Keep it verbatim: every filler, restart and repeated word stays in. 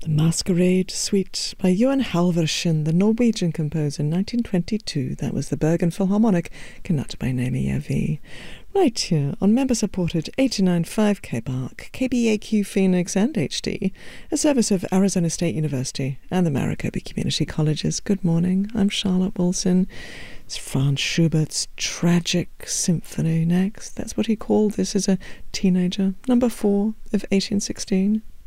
The Masquerade Suite by Johan Halvorsen, the Norwegian composer, nineteen twenty-two. That was the Bergen Philharmonic, conducted by Naomi Yavi. Right here on member-supported eighty-nine point five K B A R C, K B A Q Phoenix and H D, a service of Arizona State University and the Maricopa Community Colleges. Good morning, I'm Charlotte Wilson. It's Franz Schubert's Tragic Symphony next. That's what he called this as a teenager. Number four of eighteen sixteen.